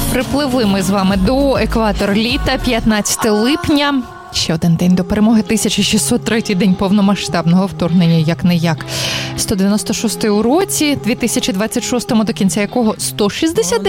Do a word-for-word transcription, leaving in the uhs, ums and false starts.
Припливли ми з вами до екватора літа, п'ятнадцяте липня. Ще один день до перемоги, тисяча шістсот третій день повномасштабного вторгнення, як-не-як. сто дев'яносто шостий у році, дві тисячі двадцять шостому, до кінця якого сто шістдесят